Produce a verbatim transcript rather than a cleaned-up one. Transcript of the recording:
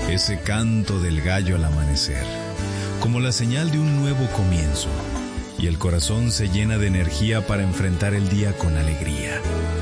ese canto del gallo al amanecer, como la señal de un nuevo comienzo, y el corazón se llena de energía para enfrentar el día con alegría.